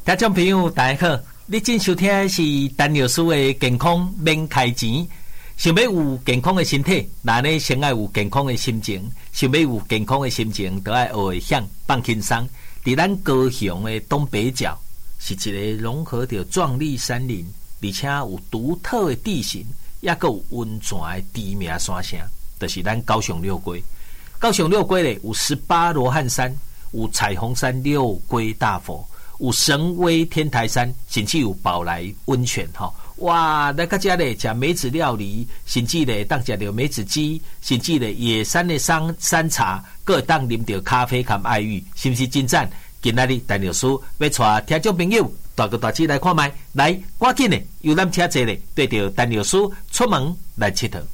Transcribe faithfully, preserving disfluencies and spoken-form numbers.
听众朋友大家好，你正收听的是陈老师的健康免开钱。想要有健康的身体，那呢先要有健康的心情。想要有健康的心情，就要学会享放轻松。伫咱高雄的东北角，是一个融合着壮丽山林，而且有独特的地形，也阁有温泉的知名山城，就是咱高雄六龟。高雄六龟咧有十八罗汉山，有彩虹山六龟大佛。有神威天台山，甚至有宝来温泉吼！哇，来到这咧食梅子料理，甚至咧当食着梅子鸡，甚至咧野山的山山茶，各当啉着咖啡含爱玉，是不是真赞？今仔日陈老师要带听众朋友大个大姐来看卖，来赶紧咧游览车坐咧，对着陈老师出门来佚佗。